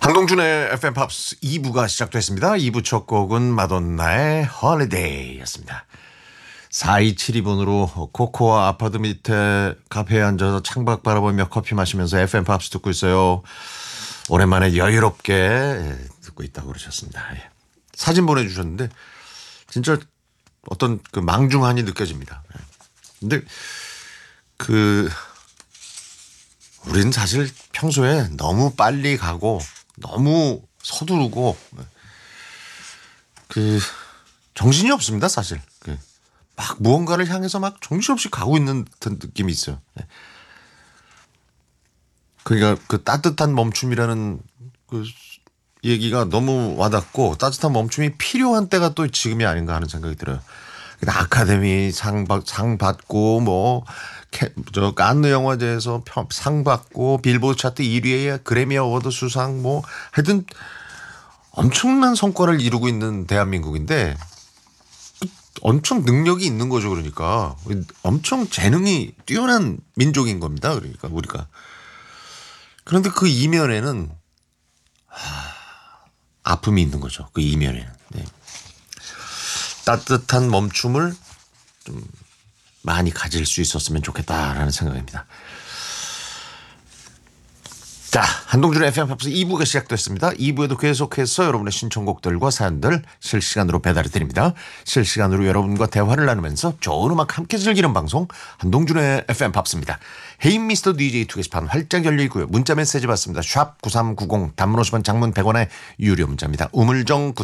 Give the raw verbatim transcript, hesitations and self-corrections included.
한동준의 에프엠 팝스 이 부가 시작됐습니다. 이 부 첫 곡은 마돈나의 홀리데이였습니다. 사이칠이 번으로 코코아 아파트 밑에 카페에 앉아서 창밖 바라보며 커피 마시면서 에프엠 팝스 듣고 있어요. 오랜만에 여유롭게 듣고 있다고 그러셨습니다. 사진 보내주셨는데 진짜 어떤 그 망중한이 느껴집니다. 근데 그 우리는 사실 평소에 너무 빨리 가고 너무 서두르고 그 정신이 없습니다. 사실 그 막 무언가를 향해서 막 정신없이 가고 있는 듯한 느낌이 있어요. 그러니까 그 따뜻한 멈춤이라는 그 얘기가 너무 와닿고 따뜻한 멈춤이 필요한 때가 또 지금이 아닌가 하는 생각이 들어요. 아카데미 상, 받, 상 받고 뭐 저 칸느 영화제에서 상 받고 빌보드 차트 일 위에 그래미 어워드 수상 뭐 하여튼 엄청난 성과를 이루고 있는 대한민국인데 엄청 능력이 있는 거죠. 그러니까 엄청 재능이 뛰어난 민족인 겁니다. 그러니까 우리가. 그런데 그 이면에는 하, 아픔이 있는 거죠. 그 이면에는. 네. 따뜻한 멈춤을 좀 많이 가질 수 있었으면 좋겠다라는 생각입니다. 자, 한동준의 에프엠 팝스 이 부가 시작됐습니다. 이 부에도 계속해서 여러분의 신청곡들과 사연들 실시간으로 배달해 드립니다. 실시간으로 여러분과 대화를 나누면서 좋은 음악 함께 즐기는 방송 한동준의 에프엠 팝스입니다. 헤인 미스터 디제이 투 게시판 활짝 열려 있고요. 문자 메시지 받습니다. 샵 구삼구공 단문 오십 원 장문 백 원의 유료 문자입니다. 우물정